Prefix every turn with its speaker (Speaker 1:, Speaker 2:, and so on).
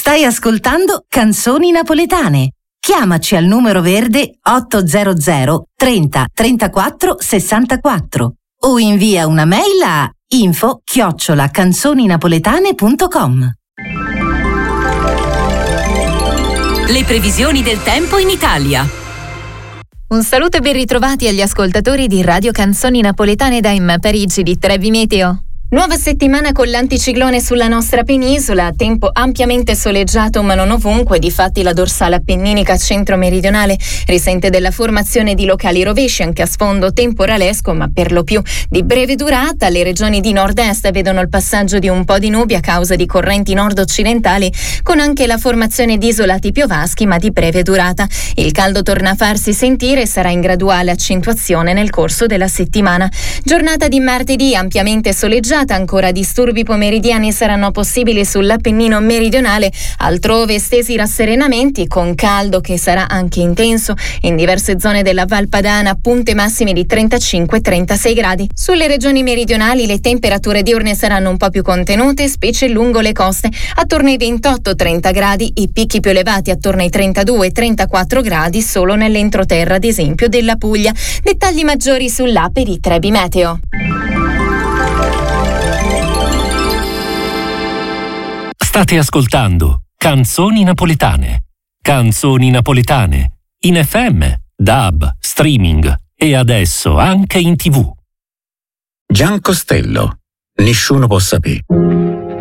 Speaker 1: Stai ascoltando Canzoni Napoletane. Chiamaci al numero verde 800 30 34 64 o invia una mail a info@canzoninapoletane.com.
Speaker 2: Le previsioni del tempo in Italia.
Speaker 3: Un saluto e ben ritrovati agli ascoltatori di Radio Canzoni Napoletane da Emma Parigi di Trevi Meteo. Nuova settimana con l'anticiclone sulla nostra penisola, tempo ampiamente soleggiato ma non ovunque, difatti la dorsale appenninica centro-meridionale risente della formazione di locali rovesci anche a sfondo temporalesco ma per lo più di breve durata. Le regioni di nord-est vedono il passaggio di un po' di nubi a causa di correnti nord-occidentali con anche la formazione di isolati piovaschi ma di breve durata. Il caldo torna a farsi sentire e sarà in graduale accentuazione nel corso della settimana. Giornata di martedì ampiamente soleggiata. Ancora disturbi pomeridiani saranno possibili sull'Appennino meridionale, altrove estesi rasserenamenti con caldo che sarà anche intenso in diverse zone della Val Padana, punte massime di 35-36 gradi. Sulle regioni meridionali le temperature diurne saranno un po' più contenute, specie lungo le coste, attorno ai 28-30 gradi, i picchi più elevati attorno ai 32-34 gradi solo nell'entroterra, ad esempio della Puglia. Dettagli maggiori sull'app di Trevi Meteo.
Speaker 4: State ascoltando Canzoni Napoletane. Canzoni Napoletane in FM, DAB, streaming e adesso anche in TV.
Speaker 5: Gian Costello. Nessuno può sapere.